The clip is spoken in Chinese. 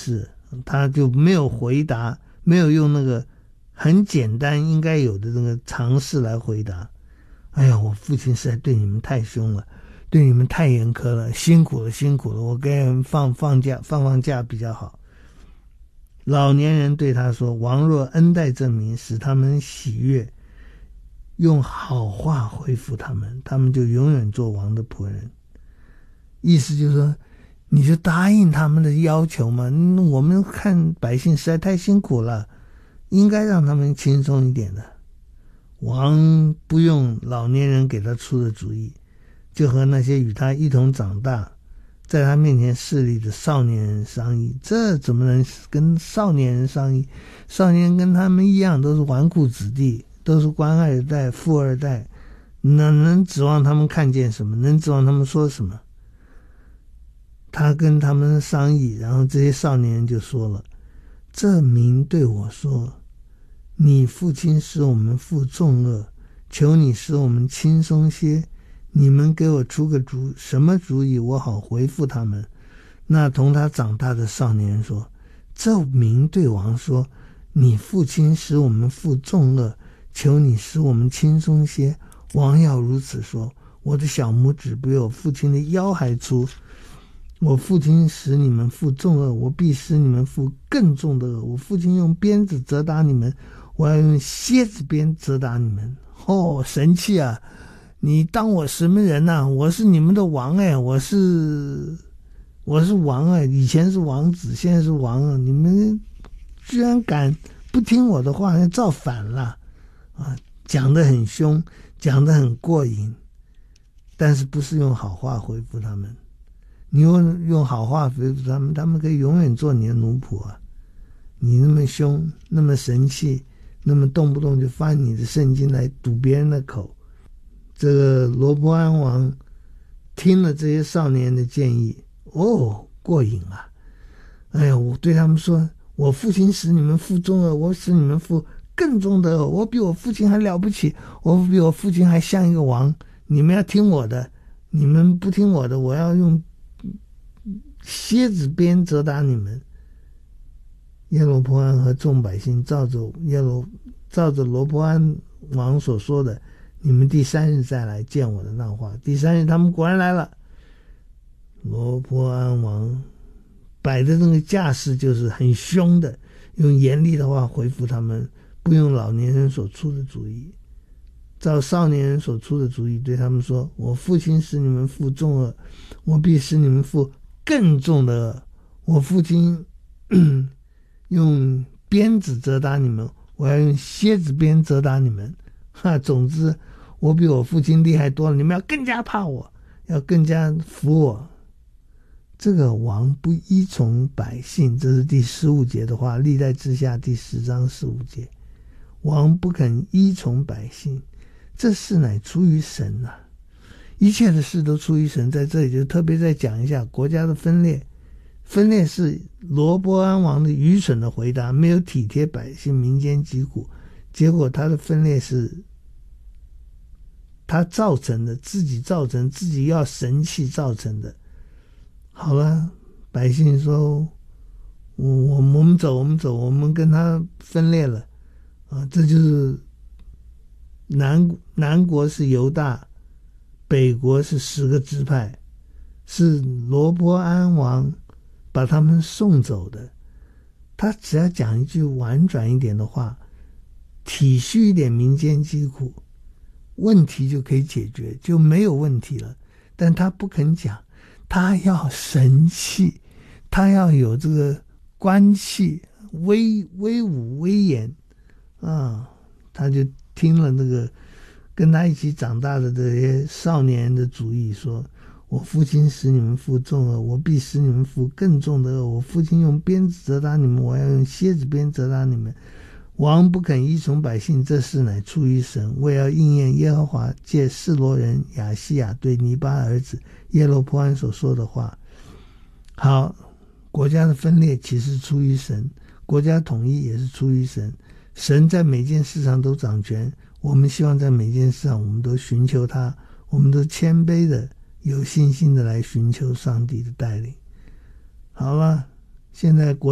事，他就没有回答，没有用那个很简单应该有的那个常识来回答。哎呀，我父亲实在对你们太凶了，对你们太严苛了，辛苦了，我给你们放假比较好。老年人对他说，王若恩待正民，使他们喜悦，用好话回复他们，他们就永远做王的仆人。意思就是说，你就答应他们的要求嘛，我们看百姓实在太辛苦了，应该让他们轻松一点的。王不用老年人给他出的主意，就和那些与他一同长大在他面前势力的少年人商议。这怎么能跟少年人商议？少年人跟他们一样，都是纨绔子弟，都是官二代、富二代，能指望他们看见什么？能指望他们说什么？他跟他们商议，然后这些少年人就说了，这民对我说，你父亲使我们负重恶，求你使我们轻松些，你们给我出个什么主意，我好回复他们。那同他长大的少年人说，这民对王说，你父亲使我们负重恶，求你使我们轻松些。王要如此说，我的小拇指比我父亲的腰还粗，我父亲使你们负重恶，我必使你们负更重的恶。我父亲用鞭子责打你们，我要用蝎子鞭责打你们。神气啊！你当我什么人啊？我是你们的王哎，我是王哎，以前是王子，现在是王啊！你们居然敢不听我的话，要造反了啊！讲得很凶，讲得很过瘾，但是不是用好话回复他们。你用好话回复他们，他们可以永远做你的奴仆啊！你那么凶，那么神气，那么动不动就翻你的圣经来堵别人的口。这个罗波安王听了这些少年的建议，过瘾啊！哎呀，我对他们说，我父亲使你们负重恶，我使你们负更重的恶，我比我父亲还了不起，我比我父亲还像一个王，你们要听我的，你们不听我的，我要用蝎子鞭责打你们。耶罗波安和众百姓照着罗波安王所说的，你们第3日再来见我的那话。第3日他们果然来了。罗波安王摆的那个架势就是很凶的，用严厉的话回复他们，不用老年人所出的主意，照少年人所出的主意对他们说，我父亲使你们负重恶，我必使你们负更重的恶。我父亲用鞭子责打你们，我要用蝎子鞭责打你们。总之我比我父亲厉害多了，你们要更加怕我，要更加服我。这个王不依从百姓，这是第15节的话，历代志下第10章15节。王不肯依从百姓，这事乃出于神啊！一切的事都出于神。在这里就特别再讲一下国家的分裂。分裂是罗波安王的愚蠢的回答，没有体贴百姓民间疾苦，结果他的分裂是他造成的，自己要神气造成的。好了，百姓说我们走，我们跟他分裂了啊！这就是南国是犹大，北国是10个支派，是罗波安王把他们送走的。他只要讲一句婉转一点的话，体恤一点民间疾苦，问题就可以解决，就没有问题了。但他不肯讲，他要神气，他要有这个官气，威武威严啊！他就听了那个跟他一起长大的这些少年人的主意，说我父亲使你们负重恶，我必使你们负更重的恶。我父亲用鞭子责打你们，我要用蝎子鞭责打你们。王不肯依从百姓，这事乃出于神，为要应验耶和华借示罗人亚西亚对尼巴儿子耶罗波安所说的话。好，国家的分裂其实出于神，国家统一也是出于神。神在每件事上都掌权，我们希望在每件事上我们都寻求他，我们都谦卑的有信心的来寻求上帝的带领。好了，现在国